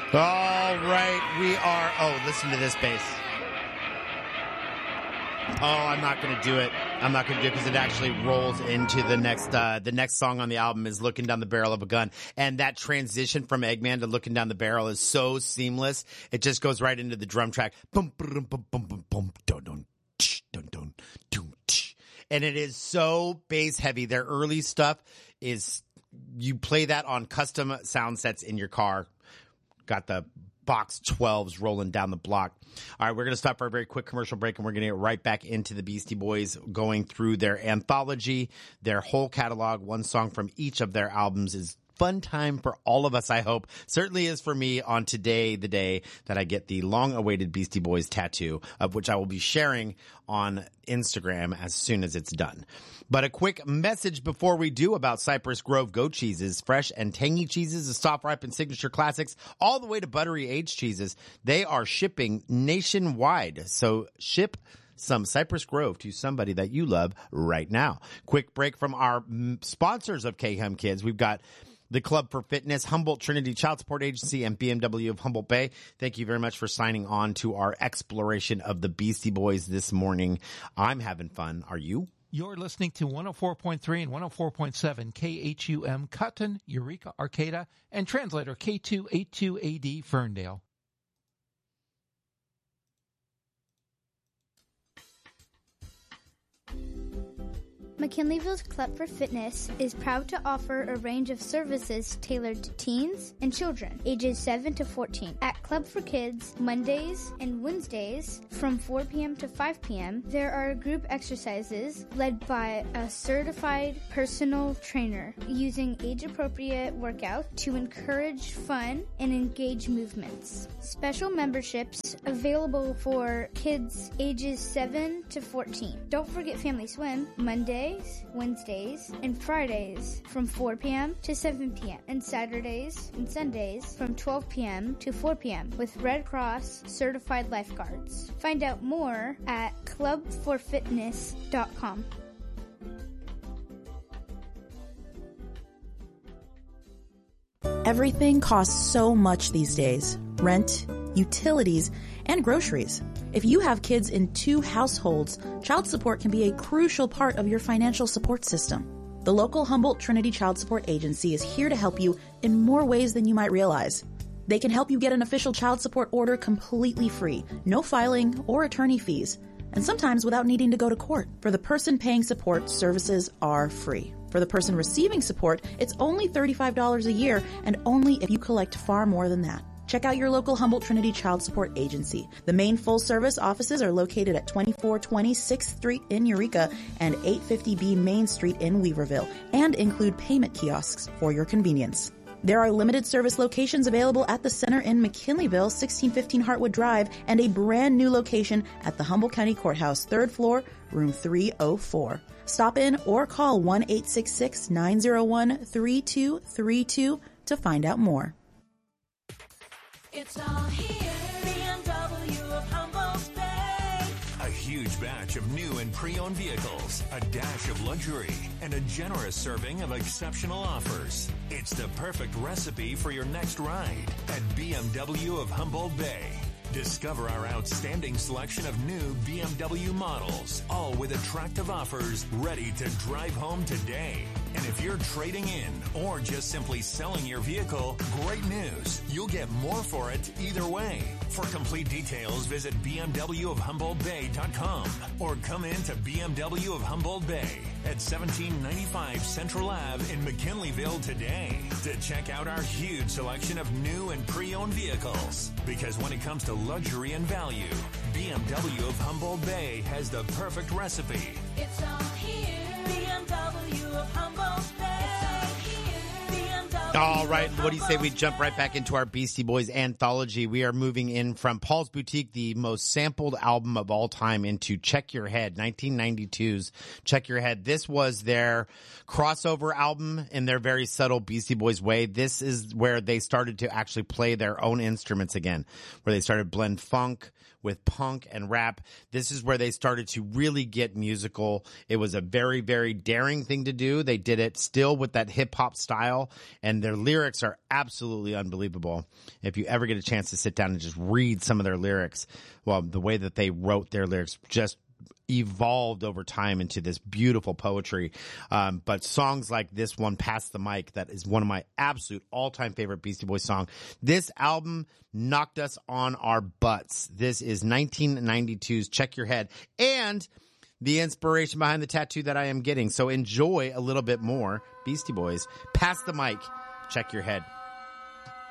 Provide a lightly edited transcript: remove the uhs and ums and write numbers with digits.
All right, we are. Oh, listen to this bass. Oh, I'm not going to do it. I'm not going to do it because it actually rolls into the next song on the album is Looking Down the Barrel of a Gun. And that transition from Eggman to Looking Down the Barrel is so seamless. It just goes right into the drum track. Bum, bum, bum, bum, bum, bum, dun, dun, tsh, dun, dun, dun, tsh. And it is so bass heavy. Their early stuff is, you play that on custom sound sets in your car. Got the box 12s rolling down the block. All right, we're going to stop for a very quick commercial break, and we're going to get right back into the Beastie Boys, going through their anthology, their whole catalog. One song from each of their albums is fun time for all of us, I hope. Certainly is for me on today, the day that I get the long-awaited Beastie Boys tattoo, of which I will be sharing on Instagram as soon as it's done. But a quick message before we do about Cypress Grove goat cheeses. Fresh and tangy cheeses, the soft ripened signature classics, all the way to buttery aged cheeses. They are shipping nationwide. So ship some Cypress Grove to somebody that you love right now. Quick break from our sponsors of KHEM Kids. We've got the Club for Fitness, Humboldt Trinity Child Support Agency, and BMW of Humboldt Bay. Thank you very much for signing on to our exploration of the Beastie Boys this morning. I'm having fun. Are you? You're listening to 104.3 and 104.7 KHUM Cotton, Eureka, Arcata, and translator K282AD Ferndale. McKinleyville's Club for Fitness is proud to offer a range of services tailored to teens and children ages 7 to 14. At Club for Kids, Mondays and Wednesdays from 4 p.m. to 5 p.m., there are group exercises led by a certified personal trainer using age-appropriate workouts to encourage fun and engage movements. Special memberships available for kids ages 7 to 14. Don't forget Family Swim, Mondays, Wednesdays, and Fridays from 4 p.m. to 7 p.m. and Saturdays and Sundays from 12 p.m. to 4 p.m. with Red Cross certified lifeguards. Find out more at clubforfitness.com. Everything costs so much these days. Rent, utilities, and groceries. If you have kids in 2 households, child support can be a crucial part of your financial support system. The local Humboldt Trinity Child Support Agency is here to help you in more ways than you might realize. They can help you get an official child support order completely free, no filing or attorney fees, and sometimes without needing to go to court. For the person paying support, services are free. For the person receiving support, it's only $35 a year, and only if you collect far more than that. Check out your local Humboldt Trinity Child Support Agency. The main full-service offices are located at 2420 6th Street in Eureka and 850B Main Street in Weaverville, and include payment kiosks for your convenience. There are limited service locations available at the center in McKinleyville, 1615 Hartwood Drive, and a brand new location at the Humboldt County Courthouse, 3rd floor, room 304. Stop in or call 1-866-901-3232 to find out more. It's all here. BMW of Humboldt Bay. A huge batch of new and pre-owned vehicles, a dash of luxury, and a generous serving of exceptional offers. It's the perfect recipe for your next ride at BMW of Humboldt Bay. Discover our outstanding selection of new BMW models, all with attractive offers ready to drive home today. And if you're trading in or just simply selling your vehicle, great news. You'll get more for it either way. For complete details, visit bmwofhumboldtbay.com or come in to BMW of Humboldt Bay at 1795 Central Ave in McKinleyville today to check out our huge selection of new and pre-owned vehicles. Because when it comes to luxury and value, BMW of Humboldt Bay has the perfect recipe. It's all here. BMW of Humboldt Bay. All right, what do you say we jump right back into our Beastie Boys anthology? We are moving in from Paul's Boutique, the most sampled album of all time, into Check Your Head, 1992's Check Your Head. This was their crossover album in their very subtle Beastie Boys way. This is where they started to actually play their own instruments again, where they started to blend funk with punk and rap. This is where they started to really get musical. It was a very, very daring thing to do. They did it still with that hip hop style, and their lyrics are absolutely unbelievable. If you ever get a chance to sit down and just read some of their lyrics, well, the way that they wrote their lyrics just evolved over time into this beautiful poetry. But songs like this one, Pass the Mic, that is one of my absolute all-time favorite Beastie Boys song. This album knocked us on our butts. This is 1992's Check Your Head, and the inspiration behind the tattoo that I am getting. So enjoy a little bit more Beastie Boys. Pass the Mic, Check Your Head.